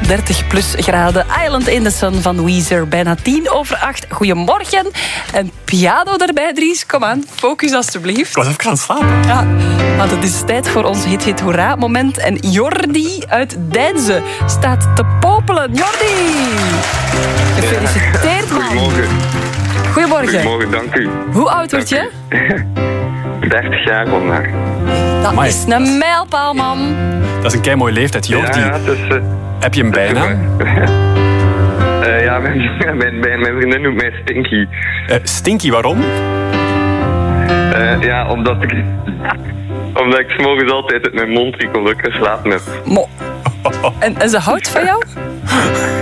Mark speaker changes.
Speaker 1: 30 plus graden. Island in the Sun van Weezer. Bijna 7:50. Goedemorgen. En piano erbij, Dries. Kom aan, focus alstublieft.
Speaker 2: Ik was even aan het slapen.
Speaker 1: Ja, want het is tijd voor ons hit hoera moment. En Jordi uit Deinze staat te popelen. Jordi! Gefeliciteerd, man.
Speaker 3: Goedemorgen.
Speaker 1: Goedemorgen.
Speaker 3: Goedemorgen, dank u.
Speaker 1: Hoe oud word je?
Speaker 3: 30 jaar vandaag.
Speaker 1: Dat
Speaker 2: Amai.
Speaker 1: is een mijlpaal, man.
Speaker 2: Dat is een kei mooie leeftijd. Jordi,
Speaker 3: Ja, het is...
Speaker 2: heb je een bijnaam?
Speaker 3: Ja, mijn vriendin noemt mij Stinky.
Speaker 2: Stinky, waarom?
Speaker 3: Ja, omdat ik 's morgens altijd uit mijn mond riek omdat ik geslapen heb.
Speaker 1: En ze houdt van jou?